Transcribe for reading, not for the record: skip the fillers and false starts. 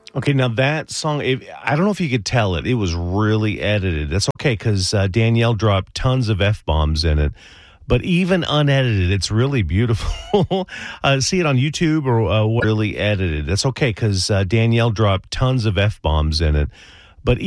Okay, now that song, I don't know if you could tell it. It was really edited. That's okay because Danielle dropped tons of F bombs in it. But even unedited, it's really beautiful. See it on YouTube or really edited. That's okay because Danielle dropped tons of F bombs in it.